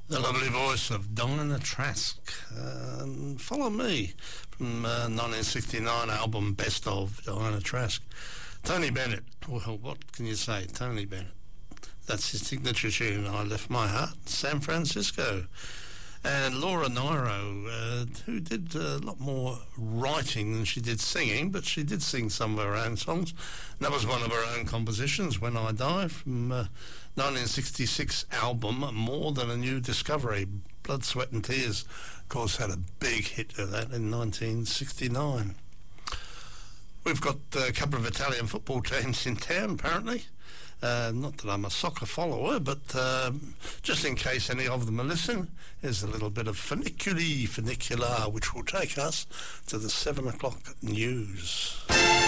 The lovely voice of Diana Trask. Follow Me from 1969 album Best of Diana Trask. Tony Bennett. Well, what can you say? Tony Bennett. That's his signature tune, I Left My Heart, San Francisco. And Laura Nyro, who did a lot more writing than she did singing, but she did sing some of her own songs. And that was one of her own compositions, When I Die, from 1966 album, More Than a New Discovery. Blood, Sweat and Tears, of course, had a big hit of that in 1969. We've got a couple of Italian football teams in town, apparently. Not that I'm a soccer follower, but just in case any of them are listening, here's a little bit of Funicular, which will take us to the 7 o'clock news.